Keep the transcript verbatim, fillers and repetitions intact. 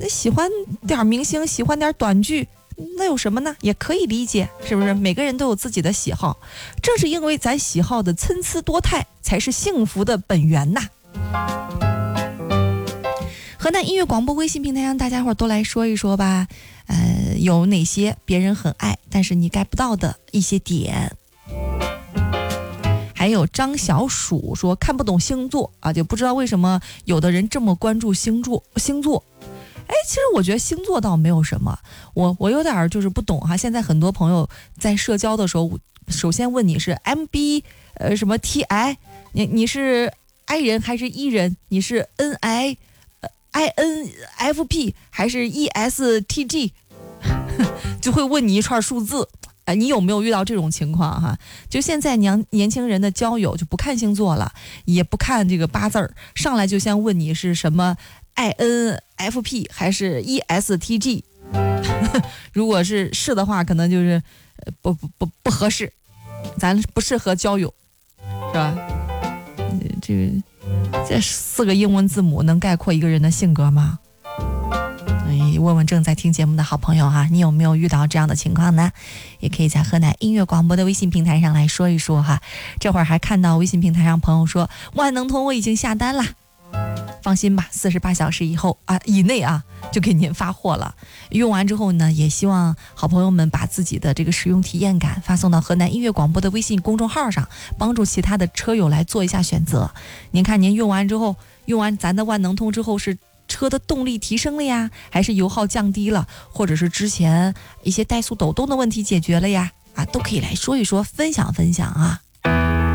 喜欢点明星，喜欢点短剧，那有什么呢？也可以理解，是不是？每个人都有自己的喜好，正是因为咱喜好的参差多态，才是幸福的本源呐。河南音乐广播微信平台上，大家伙都来说一说吧。呃，有哪些别人很爱，但是你 get 不到的一些点？还有张小鼠说看不懂星座啊，就不知道为什么有的人这么关注星座星座。哎，其实我觉得星座倒没有什么，我我有点就是不懂哈。现在很多朋友在社交的时候，首先问你是 M B 呃什么 T I， 你你是 I 人还是 E 人？你是 N I I N F P 还是 E S T G？ 就会问你一串数字。呃，你有没有遇到这种情况哈？就现在年年轻人的交友就不看星座了，也不看这个八字儿，上来就先问你是什么 I N F P 还是 E S T G。如果是是的话，可能就是呃不不不不合适，咱不适合交友，是吧？呃、这个这四个英文字母能概括一个人的性格吗？问问正在听节目的好朋友哈，你有没有遇到这样的情况呢？也可以在河南音乐广播的微信平台上来说一说哈。这会儿还看到微信平台上朋友说万能通我已经下单了，放心吧，四十八小时以后啊以内啊就给您发货了。用完之后呢，也希望好朋友们把自己的这个使用体验感发送到河南音乐广播的微信公众号上，帮助其他的车友来做一下选择。您看您用完之后，用完咱的万能通之后是车的动力提升了呀，还是油耗降低了，或者是之前一些怠速抖动的问题解决了呀？啊，都可以来说一说，分享分享啊。